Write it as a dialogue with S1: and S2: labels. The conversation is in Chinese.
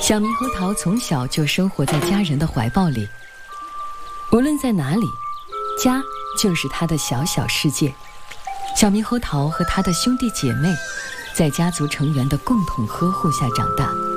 S1: 小猕猴桃从小就生活在家人的怀抱里，无论在哪里，家就是他的小小世界。小猕猴桃和他的兄弟姐妹在家族成员的共同呵护下长大。